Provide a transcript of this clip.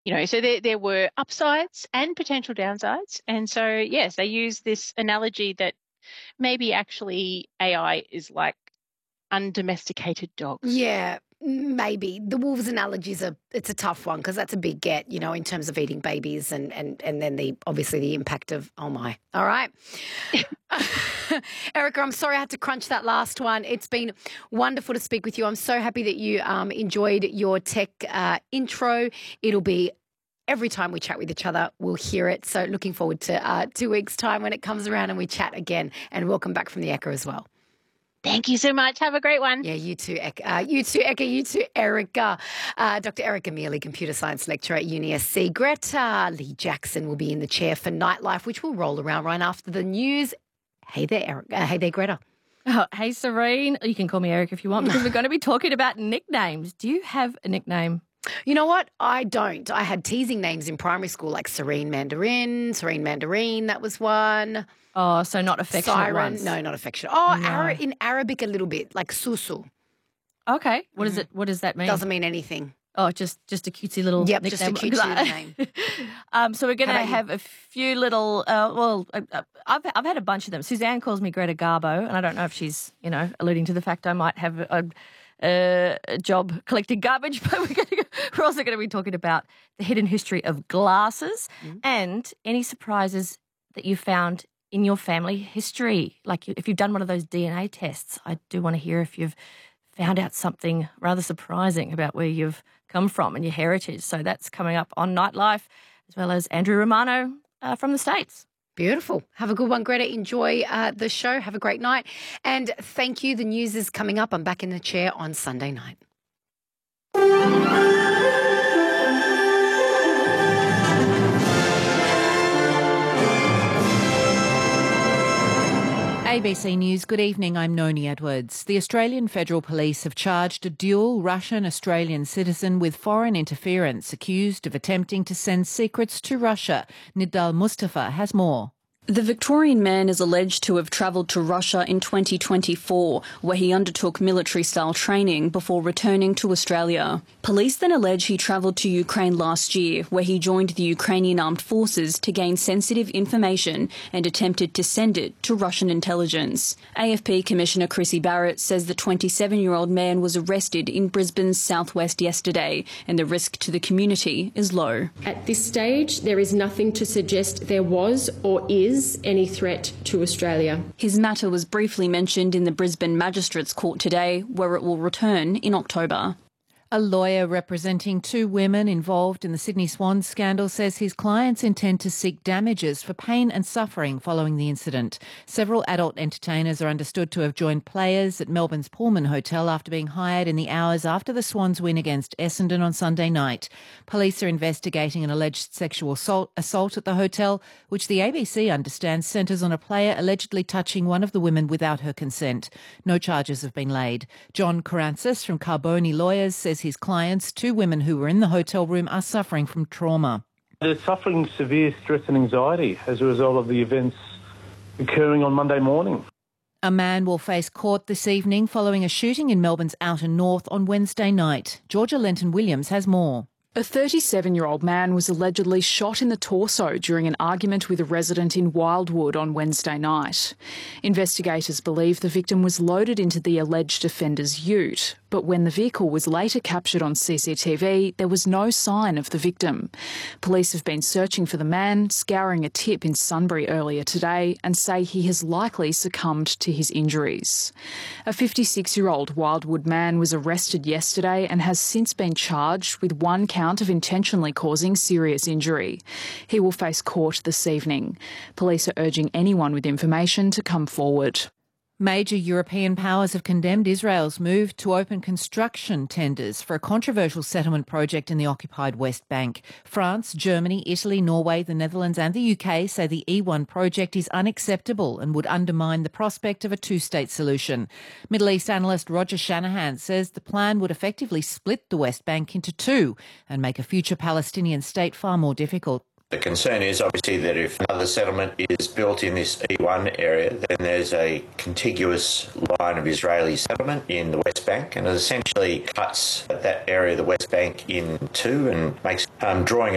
So there were upsides and potential downsides. And so, yes, they use this analogy that maybe actually AI is like undomesticated dogs. Yeah, maybe. The wolves analogy it's a tough one because that's a big get, in terms of eating babies and then obviously the impact of, oh my. All right. Erica, I'm sorry I had to crunch that last one. It's been wonderful to speak with you. I'm so happy that you enjoyed your tech intro. It'll be every time we chat with each other, we'll hear it. So looking forward to 2 weeks' time when it comes around and we chat again. And welcome back from the Echo as well. Thank you so much. Have a great one. Yeah, you too, Eka. You too, Eka. You too, Erica. Dr. Erica Mealy, computer science lecturer at UniSC. Greta Lee Jackson will be in the chair for Nightlife, which will roll around right after the news. Hey there, Erica. Hey there, Greta. Oh, hey, Serene. You can call me Eric if you want, because we're going to be talking about nicknames. Do you have a nickname? You know what? I don't. I had teasing names in primary school, like Serene Mandarin, that was one. Oh, so not affectionate Siren. ones. No, not affectionate. Oh, No. In Arabic a little bit, like Susu. Okay. What is it? What does that mean? Doesn't mean anything. Oh, just a cutesy little Yep, nickname. just a cutesy name. So we're going to How about have a few little. I've had a bunch of them. Suzanne calls me Greta Garbo, and I don't know if she's alluding to the fact I might have a job collecting garbage. But we're also going to be talking about the hidden history of glasses and any surprises that you found in your family history. Like if you've done one of those DNA tests, I do want to hear if you've found out something rather surprising about where you've come from and your heritage. So that's coming up on Nightlife, as well as Andrew Romano from the States. Beautiful. Have a good one, Greta. Enjoy the show. Have a great night. And thank you. The news is coming up. I'm back in the chair on Sunday night. ABC News, good evening. I'm Noni Edwards. The Australian Federal Police have charged a dual Russian-Australian citizen with foreign interference, accused of attempting to send secrets to Russia. Nidal Mustafa has more. The Victorian man is alleged to have travelled to Russia in 2024, where he undertook military-style training before returning to Australia. Police then allege he travelled to Ukraine last year, where he joined the Ukrainian armed forces to gain sensitive information and attempted to send it to Russian intelligence. AFP Commissioner Chrissy Barrett says the 27-year-old man was arrested in Brisbane's southwest yesterday, and the risk to the community is low. At this stage, there is nothing to suggest there was or is any threat to Australia. His matter was briefly mentioned in the Brisbane Magistrates Court today, where it will return in October. A lawyer representing two women involved in the Sydney Swans scandal says his clients intend to seek damages for pain and suffering following the incident. Several adult entertainers are understood to have joined players at Melbourne's Pullman Hotel after being hired in the hours after the Swans win against Essendon on Sunday night. Police are investigating an alleged sexual assault at the hotel, which the ABC understands centres on a player allegedly touching one of the women without her consent. No charges have been laid. John Karantzis from Carboni Lawyers says his clients, two women who were in the hotel room, are suffering from trauma. They're suffering severe stress and anxiety as a result of the events occurring on Monday morning. A man will face court this evening following a shooting in Melbourne's outer north on Wednesday night. Georgia Lenton-Williams has more. A 37-year-old man was allegedly shot in the torso during an argument with a resident in Wildwood on Wednesday night. Investigators believe the victim was loaded into the alleged offender's ute, but when the vehicle was later captured on CCTV, there was no sign of the victim. Police have been searching for the man, scouring a tip in Sunbury earlier today, and say he has likely succumbed to his injuries. A 56-year-old Wildwood man was arrested yesterday and has since been charged with one count of intentionally causing serious injury. He will face court this evening. Police are urging anyone with information to come forward. Major European powers have condemned Israel's move to open construction tenders for a controversial settlement project in the occupied West Bank. France, Germany, Italy, Norway, the Netherlands and the UK say the E1 project is unacceptable and would undermine the prospect of a two-state solution. Middle East analyst Roger Shanahan says the plan would effectively split the West Bank into two and make a future Palestinian state far more difficult. The concern is obviously that if another settlement is built in this E1 area, then there's a contiguous line of Israeli settlement in the West Bank, and it essentially cuts that area of the West Bank in two and makes drawing